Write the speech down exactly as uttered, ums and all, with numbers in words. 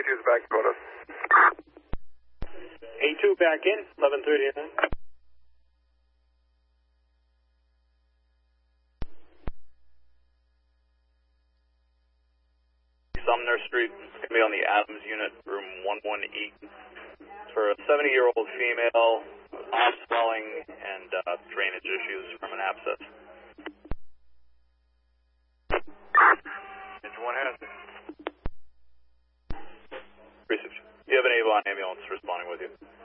two is back in Dakota. A two back in, eleven thirty-nine. Sumner Street, it's going to be on the Adams unit, room one one eight. For a seventy-year-old female, arm swelling and uh, drainage issues from an abscess. Engine one has. Research. You have an Avon ambulance responding with you.